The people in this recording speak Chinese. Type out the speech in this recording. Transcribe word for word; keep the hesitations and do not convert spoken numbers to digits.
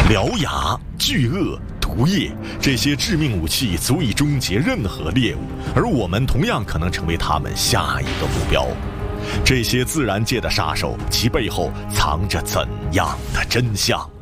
獠牙、巨鳄、毒液，这些致命武器足以终结任何猎物，而我们同样可能成为他们下一个目标。这些自然界的杀手，其背后藏着怎样的真相？